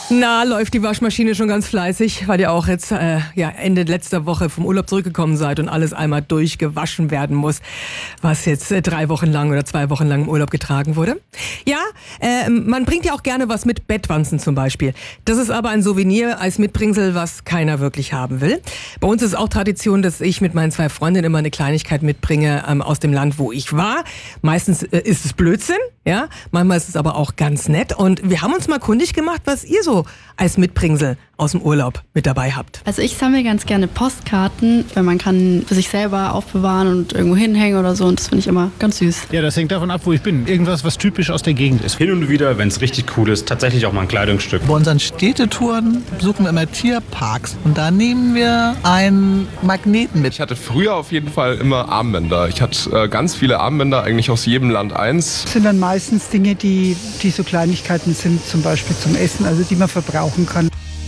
Na, läuft die Waschmaschine schon ganz fleißig, weil ihr auch jetzt Ende letzter Woche vom Urlaub zurückgekommen seid und alles einmal durchgewaschen werden muss, was jetzt 3 Wochen lang oder 2 Wochen lang im Urlaub getragen wurde. Ja, man bringt ja auch gerne was mit, Bettwanzen zum Beispiel. Das ist aber ein Souvenir als Mitbringsel, was keiner wirklich haben will. Bei uns ist es auch Tradition, dass ich mit meinen 2 Freundinnen immer eine Kleinigkeit mitbringe aus dem Land, wo ich war. Meistens ist es Blödsinn, ja. Manchmal ist es aber auch ganz nett. Und wir haben uns mal kundig gemacht, was ihr so als Mitbringsel aus dem Urlaub mit dabei habt. Also ich sammle ganz gerne Postkarten, weil man kann für sich selber aufbewahren und irgendwo hinhängen oder so, und das finde ich immer ganz süß. Ja, das hängt davon ab, wo ich bin. Irgendwas, was typisch aus der Gegend ist. Hin und wieder, wenn es richtig cool ist, tatsächlich auch mal ein Kleidungsstück. Bei unseren Städtetouren besuchen wir immer Tierparks und da nehmen wir einen Magneten mit. Ich hatte früher auf jeden Fall immer Armbänder. Ich hatte ganz viele Armbänder, eigentlich aus jedem Land eins. Das sind dann meistens Dinge, die so Kleinigkeiten sind, zum Beispiel zum Essen, also die man verbrauchen kann.